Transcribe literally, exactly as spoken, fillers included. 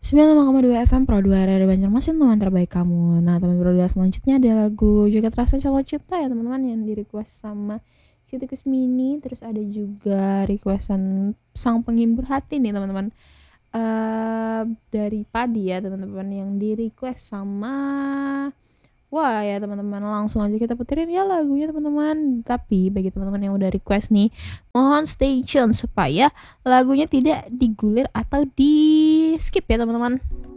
sembilan puluh lima koma dua F M Pro dua Radio Banjarmasin, teman terbaik kamu. Nah, teman Pro dua selanjutnya ada lagu Jagat Rasa Calon Cipta ya teman-teman, yang di request sama si Tikus Mini. Terus ada juga requestan Sang Penghibur Hati nih teman-teman, uh, dari Padi ya teman-teman, yang di request sama wah ya teman-teman, langsung aja kita puterin ya lagunya teman-teman. Tapi bagi teman-teman yang udah request nih, mohon stay tune supaya lagunya tidak digulir atau di skip ya teman-teman.